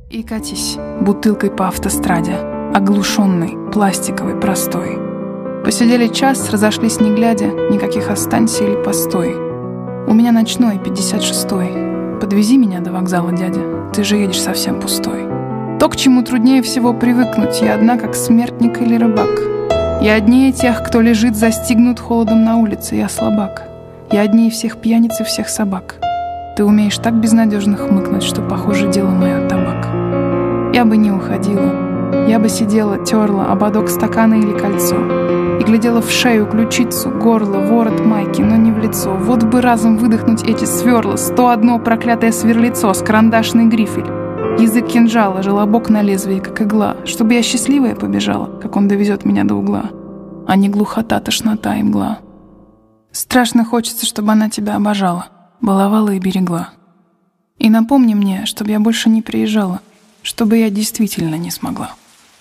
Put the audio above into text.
И катись бутылкой по автостраде, оглушенный, пластиковый, простой. Посидели час, разошлись не глядя, никаких останься или постой. У меня ночной, 56-й. Подвези меня до вокзала, дядя, ты же едешь совсем пустой. То, к чему труднее всего привыкнуть, я одна, как смертник или рыбак. Я однее тех, кто лежит застигнут холодом на улице, я слабак. Я однее всех пьяниц и всех собак. Ты умеешь так безнадежно хмыкнуть, что, похоже, дело мое табак. Я бы не уходила, я бы сидела, терла ободок стакана или кольцо и глядела в шею, ключицу, горло, ворот майки, но не в лицо. Вот бы разом выдохнуть эти сверла, 101 проклятое сверлицо с карандашный грифель, язык кинжала, желобок на лезвии, как игла, чтобы я счастливая побежала, как он довезет меня до угла, а не глухота, тошнота и мгла. Страшно хочется, чтобы она тебя обожала, баловала и берегла. И напомни мне, чтобы я больше не приезжала, чтобы я действительно не смогла.